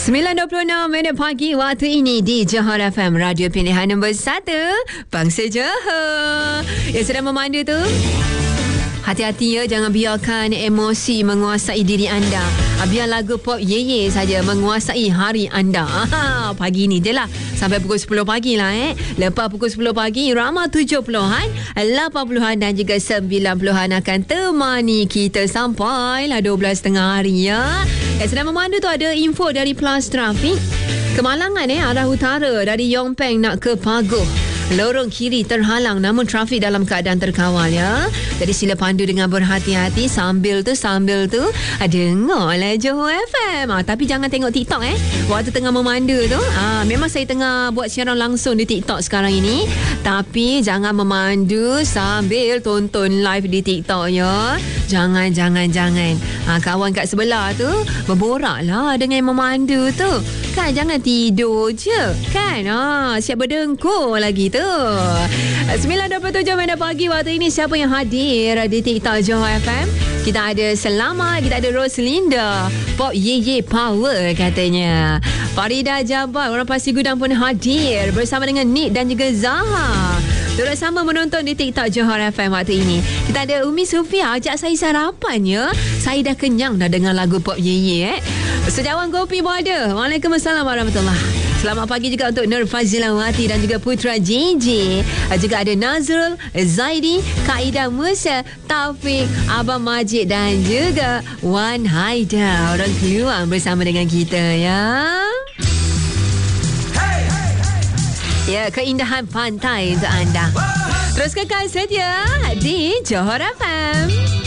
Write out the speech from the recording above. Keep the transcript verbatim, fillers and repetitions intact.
sembilan dua puluh enam minit pagi waktu ini di Johor F M, radio pilihan nombor satu bangsa Johor. Yang sedang memandu tu, hati-hati ya, jangan biarkan emosi menguasai diri anda. Biar lagu pop Ye Ye saja menguasai hari anda. Aha, pagi ni je lah sampai pukul sepuluh pagi lah eh. Lepas pukul sepuluh pagi, Irama tujuh puluhan, lapan puluhan dan juga sembilan puluhan akan temani kita sampai lah dua belas tengah hari ya. Yang sedang memandu tu ada info dari Plus Trafik. Kemalangan eh, arah utara dari Yong Peng nak ke Pagoh. Lorong kiri terhalang namun trafik dalam keadaan terkawal ya. Jadi sila pandu dengan berhati-hati sambil tu sambil tu dengarlah Johor F M. Ah, tapi jangan tengok TikTok eh. Waktu tengah memandu tu, ah, memang saya tengah buat siaran langsung di TikTok sekarang ini. Tapi jangan memandu sambil tonton live di TikTok ya. Jangan, jangan, jangan. Ah, kawan kat sebelah tu berborak lah dengan memandu tu. Kan jangan tidur je. Kan? Ah, siap berdengkur lagi tu. sembilan dua puluh tujuh minit pagi waktu ini. Siapa yang hadir di TikTok Johor F M? Kita ada Selamat, kita ada Roslinda, Pop Ye Ye Power katanya. Farida Jabbar, orang Pasir Gudang pun hadir bersama dengan Nick dan juga Zaha. Turut sama menonton di TikTok Johor F M waktu ini. Kita ada Umi Sufia, ajak saya sarapan ya. Saya dah kenyang dah dengar lagu Pop Ye Ye eh. Sejawang kopi pun ada. Waalaikumsalam warahmatullahi. Selamat pagi juga untuk Nur Fazilawati dan juga Putra J J. Juga ada Nazrul, Zaidi, Kaida Musa, Taufik, Abang Majid dan juga Wan Haida. Orang Keluang bersama dengan kita ya. Ya, keindahan pantai untuk anda. Terus kekal saja di Johor F M.